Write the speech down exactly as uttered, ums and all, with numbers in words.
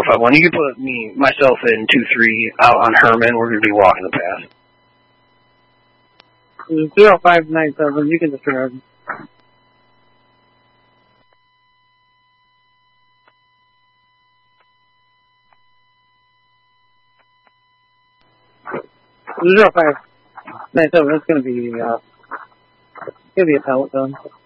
four five one. You can put me, myself, and two three out on Herman. We're going to be walking the path. Zero five nine seven. You can just turn around. Zero five nine seven. That's going to be uh, going to be a pellet gun.